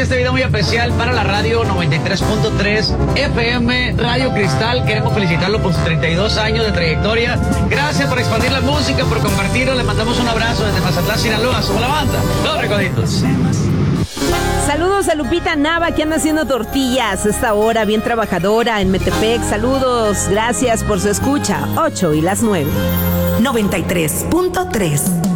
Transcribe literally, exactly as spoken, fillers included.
este video muy especial para la radio noventa y tres punto tres F M Radio Cristal. Queremos felicitarlo por sus treinta y dos años de trayectoria. Gracias por expandir la música, por compartirlo. Le mandamos un abrazo desde Mazatlán, Sinaloa. Somos la banda, Los Recoditos. Saludos a Lupita Nava, que anda haciendo tortillas esta hora, bien trabajadora en Metepec. Saludos, gracias por su escucha. ocho y las nueve. noventa y tres punto tres